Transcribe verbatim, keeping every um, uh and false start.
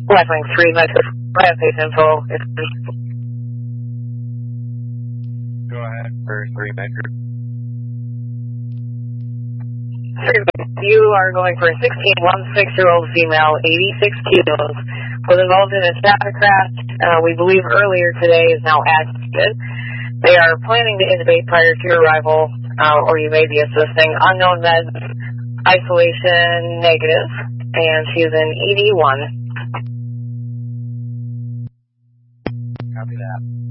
Left Wing three, Metro, patient info. Go ahead for three Metro. You are going for a sixteen, one six-year-old female, eighty-six kilos, was involved in a traffic crash. Uh, we believe earlier today is now agitated. They are planning to intubate prior to your arrival, uh, or you may be assisting. Unknown meds, isolation negative, and she is in E D one. Copy that.